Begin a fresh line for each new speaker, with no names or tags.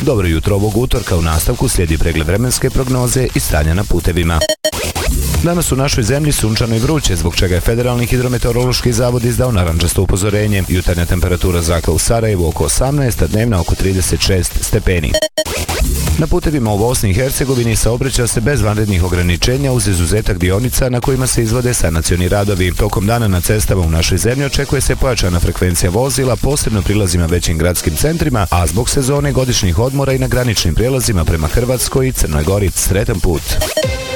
Dobro jutro ovog utorka, u nastavku slijedi pregled vremenske prognoze i stanja na putevima. Danas u našoj zemlji sunčano i vruće, zbog čega je Federalni hidrometeorološki zavod izdao narandžasto upozorenje. Jutarnja temperatura zraka u Sarajevu oko 18, a dnevna oko 36 stepeni. Na putevima u Bosni i Hercegovini saobraća se bez vanrednih ograničenja uz izuzetak dionica na kojima se izvode sanacioni radovi. Tokom dana na cestama u našoj zemlji očekuje se pojačana frekvencija vozila, posebno prilazima većim gradskim centrima, a zbog sezone godišnjih odmora i na graničnim prijelazima prema Hrvatskoj i Crnoj Gori. Sretan put!